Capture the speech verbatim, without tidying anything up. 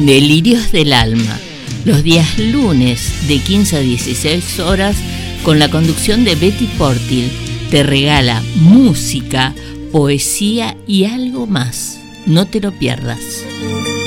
Delirios del Alma, los días lunes de quince a dieciséis horas, con la conducción de Betty Portil. Te regala música, poesía y algo más. No te lo pierdas.